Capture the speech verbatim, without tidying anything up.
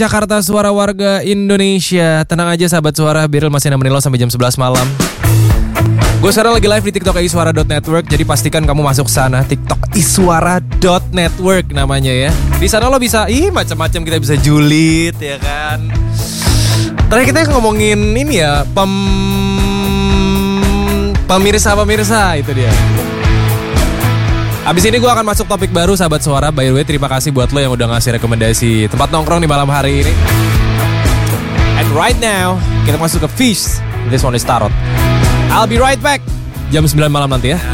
Jakarta, suara warga Indonesia. Tenang aja sahabat suara, Biril masih nemenin lo sampai jam sebelas malam. Gue sekarang lagi live di TikTok iswara dot network, jadi pastikan kamu masuk sana. TikTok iswara dot network namanya ya. Di sana lo bisa, ih macam-macam, kita bisa julid ya kan. Terakhir kita ngomongin ini ya, pem pemirsa-pemirsa itu dia. Abis ini gue akan masuk topik baru sahabat suara. By the way, terima kasih buat lo yang udah ngasih rekomendasi tempat nongkrong di malam hari ini. And right now, kita masuk ke Fish. This one is Tarot. I'll be right back. Jam sembilan malam nanti ya.